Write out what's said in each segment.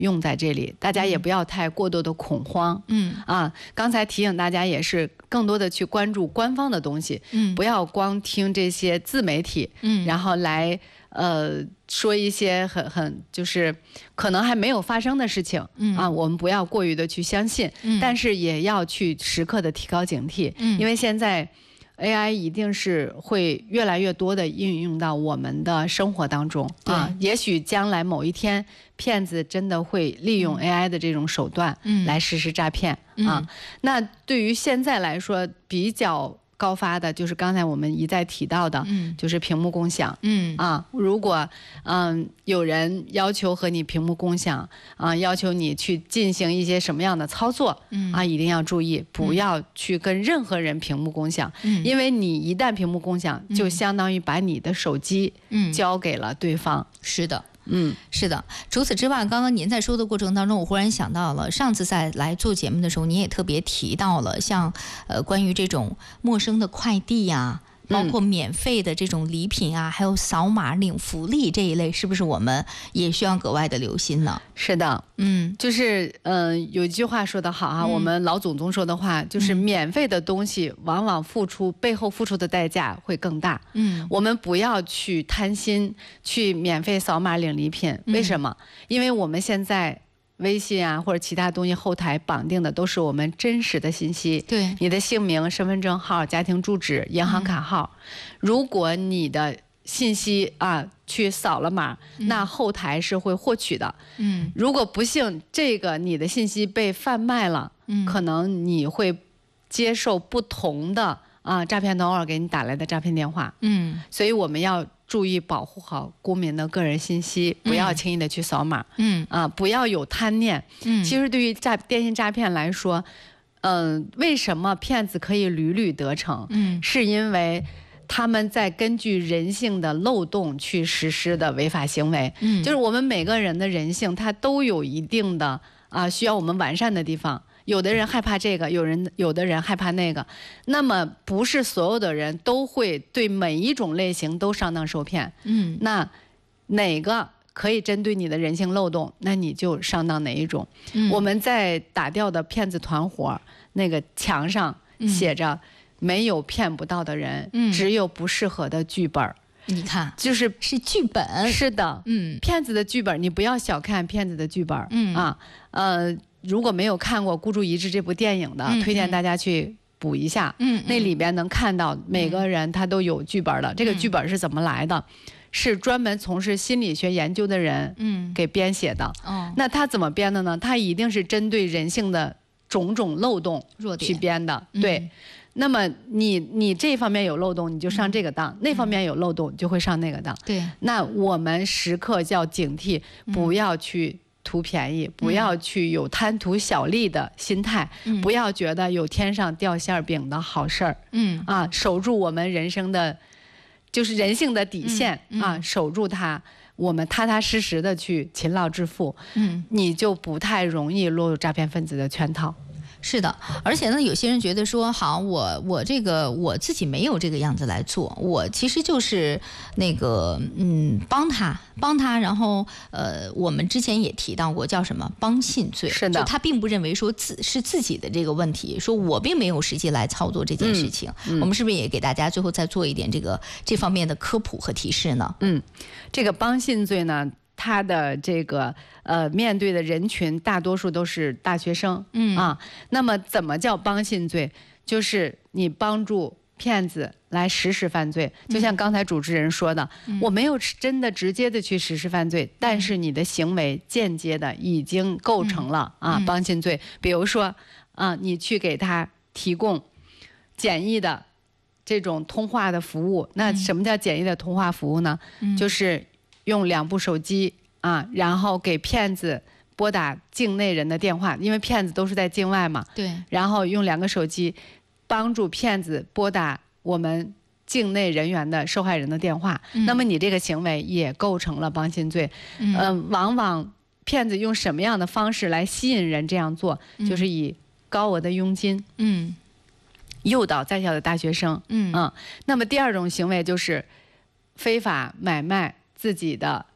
用在这里，大家也不要太过多的恐慌。刚才提醒大家也是更多的去关注官方的东西，不要光听这些自媒体，然后来说一些很就是可能还没有发生的事情，我们不要过于的去相信，但是也要去时刻的提高警惕，因为现在 AI 一定是会越来越多的应用到我们的生活当中也许将来某一天骗子真的会利用 AI 的这种手段来实施诈骗那对于现在来说比较高发的就是刚才我们一再提到的，就是屏幕共享。如果有人要求和你屏幕共享要求你去进行一些什么样的操作一定要注意，不要去跟任何人屏幕共享，因为你一旦屏幕共享，就相当于把你的手机交给了对方。 是的。是的。除此之外，刚刚您在说的过程当中，我忽然想到了，上次在来做节目的时候，您也特别提到了，像关于这种陌生的快递呀，包括免费的这种礼品啊，还有扫码领福利这一类，是不是我们也需要格外的留心呢？ 是的，就是有一句话说得好我们老祖宗说的话，就是免费的东西往往背后付出的代价会更大。我们不要去贪心去免费扫码领礼品，为什么？因为我们现在微信或者其他东西后台绑定的都是我们真实的信息， 对， 你的姓名、身份证号、家庭住址、银行卡号。如果你的信息去扫了码，那后台是会获取的。如果不幸这个你的信息被贩卖了，可能你会接受不同的诈骗头儿给你打来的诈骗电话。所以我们要注意保护好公民的个人信息，不要轻易的去扫码。不要有贪念。其实对于电信诈骗来说，为什么骗子可以屡屡得逞？是因为他们在根据人性的漏洞去实施的违法行为。就是我们每个人的人性，它都有一定的需要我们完善的地方。有的人害怕这个，有的人害怕那个，那么不是所有的人都会对每一种类型都上当受骗。那哪个可以针对你的人性漏洞，那你就上当哪一种。我们在打掉的骗子团伙那个墙上写着没有骗不到的人，只有不适合的剧本。 你看， 是剧本。 是的，骗子的剧本，你不要小看骗子的剧本。如果没有看过《孤注一掷》这部电影的，推荐大家去补一下。那里边能看到每个人他都有剧本的。这个剧本是怎么来的？是专门从事心理学研究的人给编写的。那他怎么编的呢？他一定是针对人性的种种漏洞去编的。对。那么你这方面有漏洞，你就上这个当；那方面有漏洞，就会上那个当。 对。 那我们时刻要警惕，不要去图便宜，不要去有贪图小利的心态，不要觉得有天上掉馅饼的好事儿。守住我们人生的，就是人性的底线守住它，我们踏踏实实的去勤劳致富，你就不太容易落入诈骗分子的圈套。 是的，而且呢，有些人觉得说，好，我这个我自己没有这个样子来做，我其实就是那个帮他，然后我们之前也提到过叫什么帮信罪， 是的， 就他并不认为说是自己的这个问题，说我并没有实际来操作这件事情。我们是不是也给大家最后再做一点这方面的科普和提示呢？ 这个帮信罪呢，他的这个面对的人群大多数都是大学生。那么怎么叫帮信罪？就是你帮助骗子来实施犯罪。就像刚才主持人说的，我没有真的直接的去实施犯罪，但是你的行为间接的已经构成了帮信罪。比如说你去给他提供简易的这种通话的服务。那什么叫简易的通话服务呢？就是用2部手机然后给骗子拨打境内人的电话，因为骗子都是在境外嘛。 对。 然后用2个手机帮助骗子拨打我们境内人员的受害人的电话。那么你这个行为也构成了帮信罪。往往骗子用什么样的方式来吸引人这样做？就是以高额的佣金诱导在校的大学生。那么第二种行为就是非法买卖自己的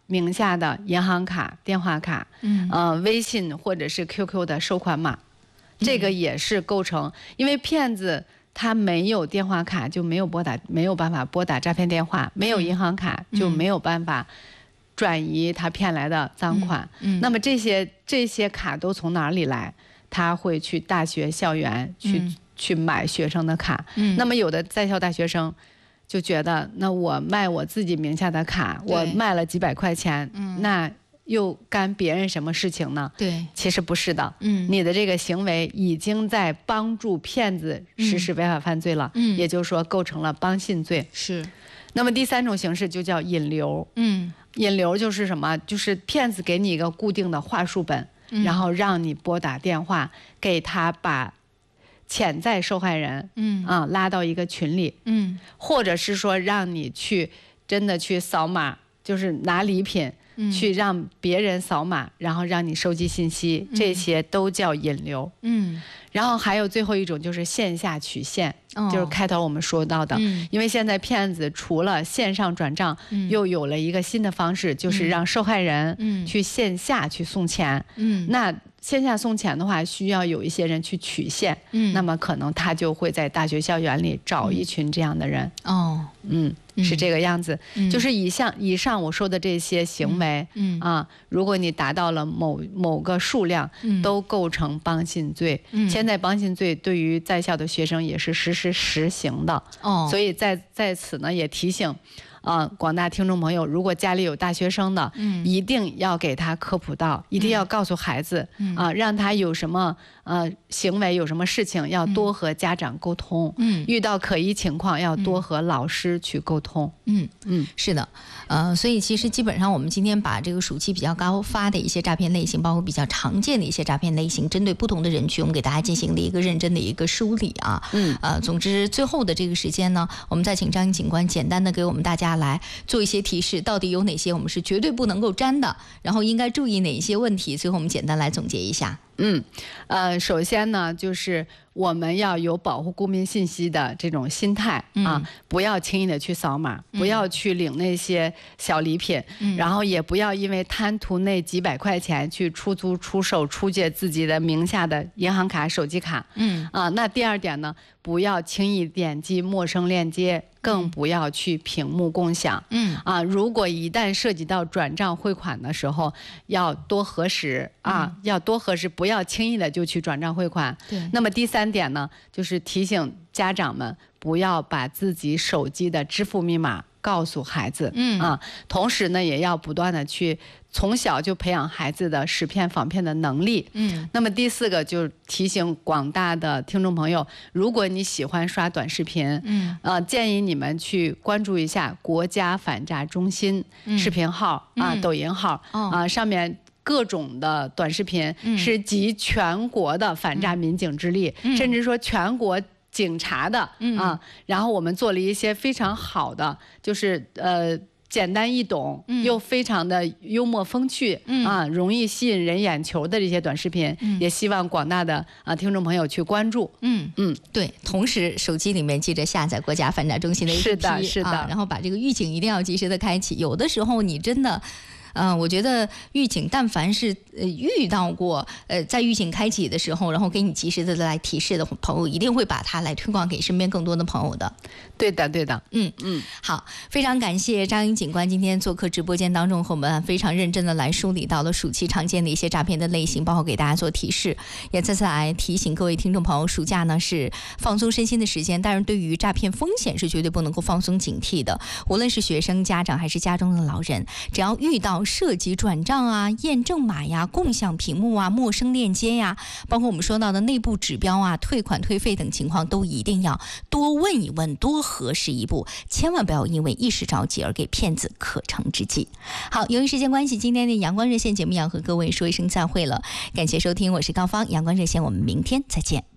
名下的银行卡、电话卡，微信或者是 QQ 的收款码，这个也是构成，因为骗子他没有电话卡就没有办法拨打诈骗电话，没有银行卡就没有办法转移他骗来的赃款。那么这些卡都从哪里来？他会去大学校园去买学生的卡。那么有的在校大学生就觉得，那我卖我自己名下的卡，我卖了几百块钱，那又干别人什么事情呢？对，其实不是的。你的这个行为已经在帮助骗子实施违法犯罪了，也就是说构成了帮信罪。是。那么第3种形式就叫引流。引流就是什么？就是骗子给你一个固定的话术本，然后让你拨打电话给他，把潜在受害人拉到一个群里，或者是说让你去真的去扫码，就是拿礼品去让别人扫码，然后让你收集信息，这些都叫引流。然后还有最后一种就是线下取现，就是开头我们说到的，因为现在骗子除了线上转账，又有了一个新的方式，就是让受害人去线下去送钱。那线下送钱的话，需要有一些人去取现，那么可能他就会在大学校园里找一群这样的人。是这个样子。就是以上我说的这些行为，如果你达到了某个数量，都构成帮信罪。现在帮信罪对于在校的学生也是实行的。所以在此呢，也提醒广大听众朋友，如果家里有大学生的，一定要给他科普到，一定要告诉孩子，让他有什么行为，有什么事情要多和家长沟通，遇到可疑情况要多和老师去沟通。 是的，所以其实基本上我们今天把这个暑期比较高发的一些诈骗类型，包括比较常见的一些诈骗类型，针对不同的人群，我们给大家进行了一个认真的一个梳理啊。总之最后的这个时间呢，我们再请张警官简单的给我们大家来做一些提示，到底有哪些我们是绝对不能够沾的，然后应该注意哪一些问题，最后我们简单来总结一下。 首先呢，就是我们要有保护公民信息的这种心态不要轻易的去扫码，不要去领那些小礼品，然后也不要因为贪图那几百块钱去出租、出售、出借自己的名下的银行卡、手机卡。那第二点呢，不要轻易点击陌生链接，更不要去屏幕共享。如果一旦涉及到转账汇款的时候，要多核实不要轻易的就去转账汇款。那么第3点呢，就是提醒家长们不要把自己手机的支付密码告诉孩子。同时呢，也要不断的去从小就培养孩子的识骗仿骗的能力。那么第4个就提醒广大的听众朋友，如果你喜欢刷短视频，建议你们去关注一下国家反诈中心视频号抖音号上面各种的短视频是集全国的反诈民警之力，甚至说全国警察的然后我们做了一些非常好的，就是简单易懂又非常的幽默风趣容易吸引人眼球的这些短视频，也希望广大的听众朋友去关注。 对，同时手机里面记着下载国家反诈中心的 APP， 是的， 然后把这个预警一定要及时的开启。有的时候你真的我觉得预警但凡是遇到过在预警开启的时候，然后给你及时的来提示的朋友，一定会把它来推广给身边更多的朋友的。 对的。 好，非常感谢张英警官今天做客直播间当中，和我们非常认真的来梳理到了暑期常见的一些诈骗的类型，包括给大家做提示，也再次来提醒各位听众朋友，暑假呢是放松身心的时间，但是对于诈骗风险是绝对不能够放松警惕的。无论是学生、家长还是家中的老人，只要遇到涉及转账验证码呀、共享屏幕陌生链接呀，包括我们说到的内部指标退款退费等情况，都一定要多问一问，多核实一步，千万不要因为一时着急而给骗子可乘之机。好，由于时间关系，今天的阳光热线节目要和各位说一声再会了，感谢收听，我是高芳，阳光热线我们明天再见。